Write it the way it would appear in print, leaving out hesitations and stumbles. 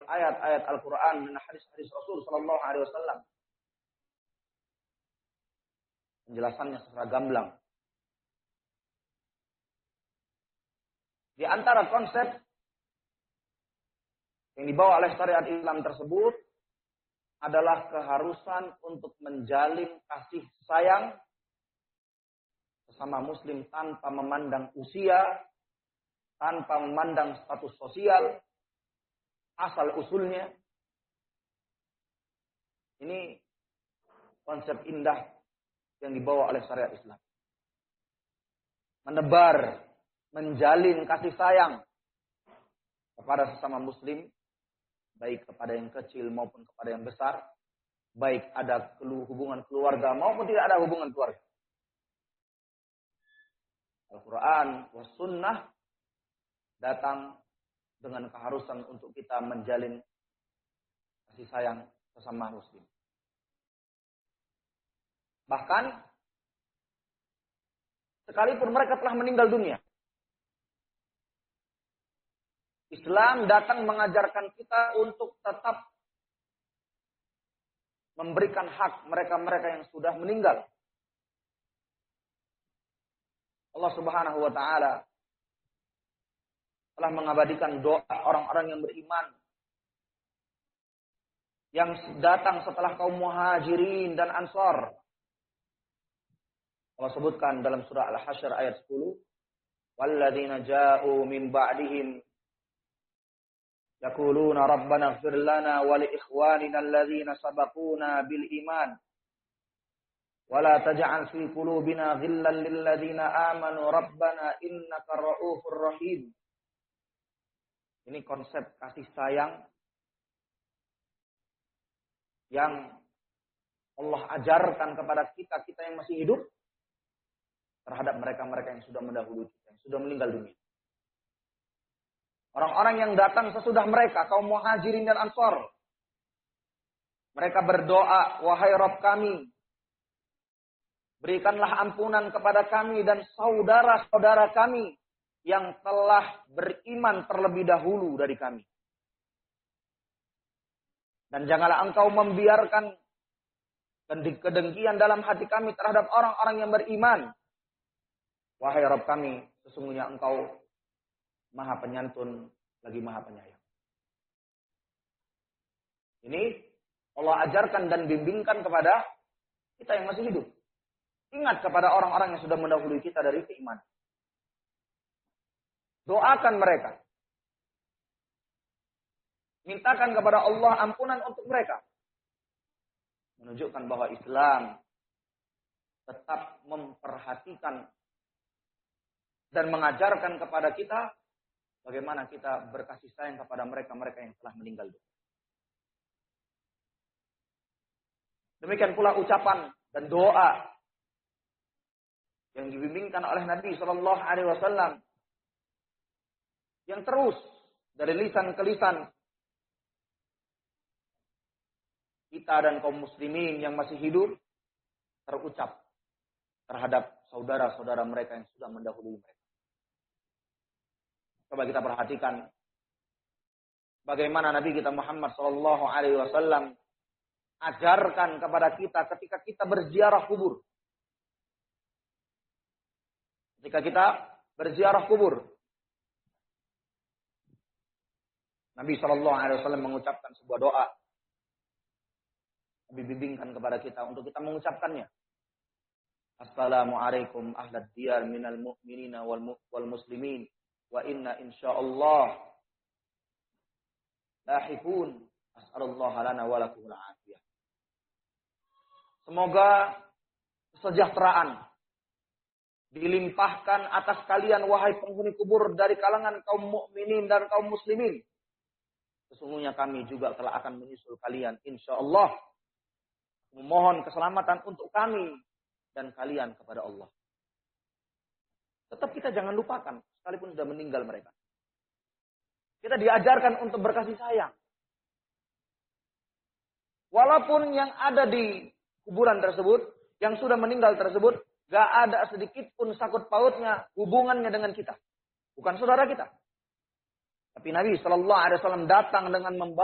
ayat-ayat Al-Quran dan hadis-hadis Rasul Sallallahu Alaihi Wasallam. Penjelasannya secara gamblang. Di antara konsep yang dibawa oleh syariat Islam tersebut adalah keharusan untuk menjalin kasih sayang sesama muslim tanpa memandang usia, tanpa memandang status sosial, asal usulnya. Ini konsep indah yang dibawa oleh syariat Islam. Menebar, menjalin kasih sayang kepada sesama muslim, baik kepada yang kecil maupun kepada yang besar, baik ada hubungan keluarga maupun tidak ada hubungan keluarga. Al-Quran was sunnah datang dengan keharusan untuk kita menjalin kasih sayang sesama muslim. Bahkan sekalipun mereka telah meninggal dunia, Islam datang mengajarkan kita untuk tetap memberikan hak mereka-mereka yang sudah meninggal. Allah Subhanahu wa taala telah mengabadikan doa orang-orang yang beriman yang datang setelah kaum Muhajirin dan Ansar. Allah sebutkan dalam surah Al-Hasyr ayat 10, "Walladzina ja'u min ba'dihim yaquluna rabbana ighfir lana wa li ikhwanina alladzina sabaquna bil iman wa la taj'al fi qulubina ghillan lil ladzina amanu rabbana innaka ra'ufur rahim." Ini konsep kasih sayang yang Allah ajarkan kepada kita yang masih hidup terhadap mereka-mereka yang sudah mendahului kita, yang sudah meninggal dunia. Orang-orang yang datang sesudah mereka, kaum Muhajirin dan Ansar. Mereka berdoa, "Wahai Rabb kami, berikanlah ampunan kepada kami dan saudara-saudara kami yang telah beriman terlebih dahulu dari kami. Dan janganlah engkau membiarkan kedengkian dalam hati kami terhadap orang-orang yang beriman. Wahai Rabb kami, sesungguhnya engkau Maha Penyantun lagi Maha Penyayang." Ini Allah ajarkan dan bimbingkan kepada kita yang masih hidup. Ingat kepada orang-orang yang sudah mendahului kita dari keimanan. Doakan mereka. Mintakan kepada Allah ampunan untuk mereka. Menunjukkan bahwa Islam tetap memperhatikan dan mengajarkan kepada kita bagaimana kita berkasih sayang kepada mereka-mereka yang telah meninggal dunia. Demikian pula ucapan dan doa yang dibimbingkan oleh Nabi Shallallahu Alaihi Wasallam yang terus dari lisan ke lisan kita dan kaum muslimin yang masih hidup terucap terhadap saudara-saudara mereka yang sudah mendahului mereka. Coba kita perhatikan bagaimana Nabi kita Muhammad Shallallahu Alaihi Wasallam ajarkan kepada kita ketika kita berziarah kubur. Ketika kita berziarah kubur, Nabi Shallallahu Alaihi Wasallam mengucapkan sebuah doa. Nabi bimbingkan kepada kita untuk kita mengucapkannya. Assalamualaikum ahlad diyar minal mu'minina wal muslimin wa inna insyaallah lahikun as'alullah lana wa lakum al-afiyah. Semoga kesejahteraan dilimpahkan atas kalian wahai penghuni kubur dari kalangan kaum mukminin dan kaum muslimin. Sesungguhnya kami juga telah akan menyusul kalian insyaallah. Memohon keselamatan untuk kami dan kalian kepada Allah. Tetap kita jangan lupakan, sekalipun sudah meninggal mereka. Kita diajarkan untuk berkasih sayang. Walaupun yang ada di kuburan tersebut, yang sudah meninggal tersebut, gak ada sedikit pun sakut pautnya hubungannya dengan kita. Bukan saudara kita. Tapi Nabi Shallallahu Alaihi Wasallam datang dengan membawa